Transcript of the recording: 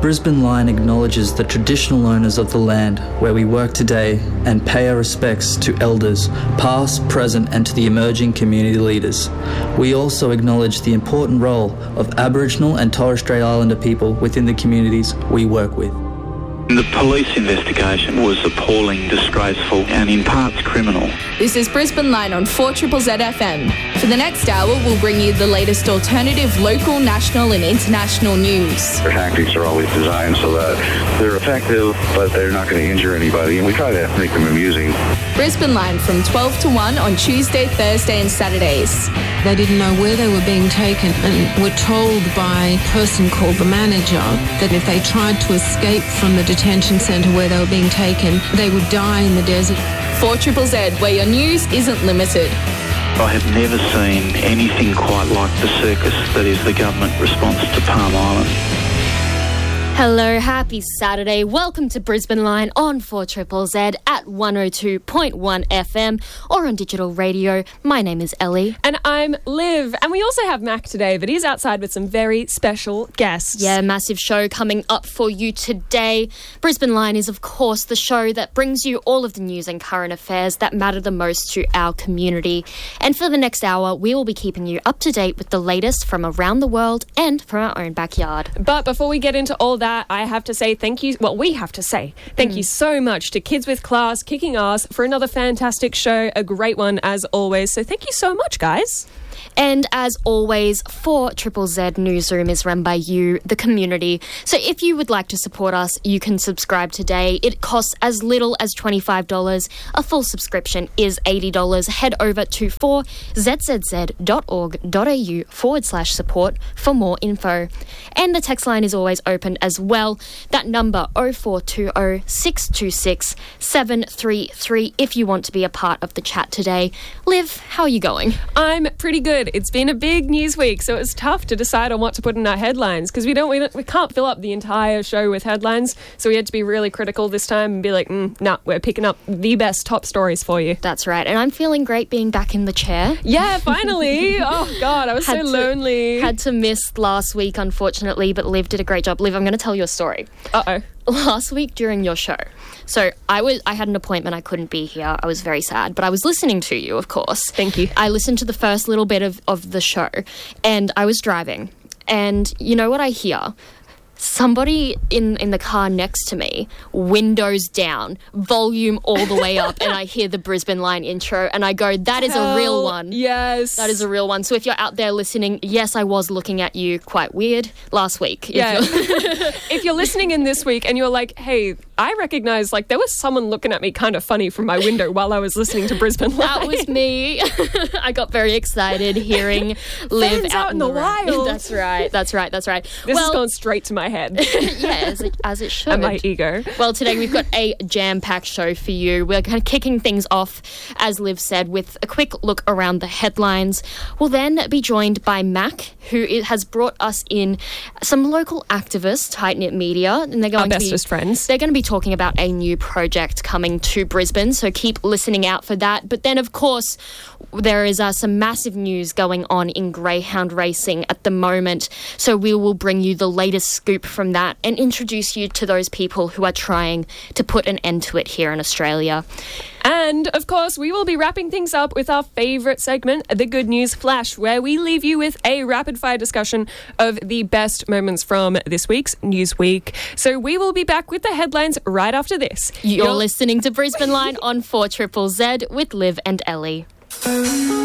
Brisbane Line acknowledges the traditional owners of the land where we work today and pay our respects to elders, past, present and to the emerging community leaders. We also acknowledge the important role of Aboriginal and Torres Strait Islander people within the communities we work with. The police investigation was appalling, disgraceful and in parts criminal. This is Brisbane Line on 4ZZZ FM. For the next hour, we'll bring you the latest alternative, local, national and international news. Their tactics are always designed so that they're effective, but they're not going to injure anybody, and we try to make them amusing. Brisbane Line from 12 to 1 on Tuesday, Thursday and Saturdays. They didn't know where they were being taken and were told by a person called the manager that if they tried to escape from the detention centre where they were being taken, they would die in the desert. 4ZZZ, where your news isn't limited. I have never seen anything quite like the circus that is the government response to Palm Island. Hello, happy Saturday. Welcome to Brisbane Line on 4ZZZ at 102.1 FM or on digital radio. My name is Ellie. And I'm Liv. And we also have Mac today, but he's outside with some very special guests. Yeah, massive show coming up for you today. Brisbane Line is, of course, the show that brings you all of the news and current affairs that matter the most to our community. And for the next hour, we will be keeping you up to date with the latest from around the world and from our own backyard. But before we get into all that, I have to say thank you. Well, we have to say thank you so much to Kids with Class, kicking ass for another fantastic show, a great one as always. So thank you so much, guys. And as always, 4ZZZ Newsroom is run by you, the community. So if you would like to support us, you can subscribe today. It costs as little as $25. A full subscription is $80. Head over to 4zzz.org.au/support for more info. And the text line is always open as well. That number 0420 626 733 if you want to be a part of the chat today. Liv, how are you going? I'm pretty good. It's been a big news week, so it's tough to decide on what to put in our headlines because we can't fill up the entire show with headlines. So we had to be really critical this time and be like, no, we're picking up the best top stories for you. That's right. And I'm feeling great being back in the chair. Yeah, finally. Oh, God, I was so lonely. Had to miss last week, unfortunately, but Liv did a great job. Liv, I'm going to tell you a story. Uh-oh. Last week during your show, so I had an appointment, I couldn't be here, I was very sad, but I was listening to you, of course. Thank you. I listened to the first little bit of the show, and I was driving, and you know what I hear? Somebody in the car next to me, windows down, volume all the way up, and I hear the Brisbane Line intro, and I go, that is a real one. Yes. That is a real one. So if you're out there listening, yes, I was looking at you quite weird last week. Yeah. If you're listening in this week and you're like, hey, I recognise, like, there was someone looking at me kind of funny from my window while I was listening to Brisbane Line. That was me. I got very excited hearing Liv out in the wild. That's right. This has gone straight to my head. Yeah, as it should. And my ego. Well, today we've got a jam-packed show for you. We're kind of kicking things off, as Liv said, with a quick look around the headlines. We'll then be joined by Mac, who has brought us in some local activists, Tight Knit Media, and they're going our bestest friends. They're going to be talking about a new project coming to Brisbane, so keep listening out for that. But then, of course, there is some massive news going on in greyhound racing at the moment, so we will bring you the latest scoop from that and introduce you to those people who are trying to put an end to it here in Australia. And, of course, we will be wrapping things up with our favourite segment, the Good News Flash, where we leave you with a rapid-fire discussion of the best moments from this week's News Week. So we will be back with the headlines right after this. You're listening to Brisbane Line on 4ZZZ with Liv and Ellie.